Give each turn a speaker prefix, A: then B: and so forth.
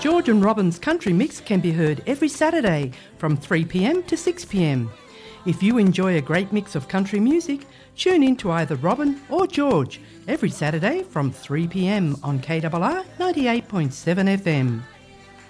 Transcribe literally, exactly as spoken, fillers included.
A: George and Robin's Country Mix can be heard every Saturday from three p m to six p m. If you enjoy a great mix of country music, tune in to either Robin or George every Saturday from three p m on K R R ninety-eight point seven F M.